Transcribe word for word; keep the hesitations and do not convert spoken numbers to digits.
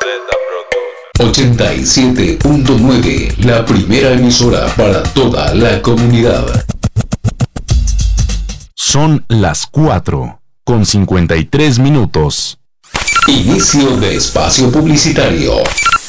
ochenta y siete punto nueve, la primera emisora para toda la comunidad. Son las cuatro con cincuenta y tres minutos. Inicio de espacio publicitario.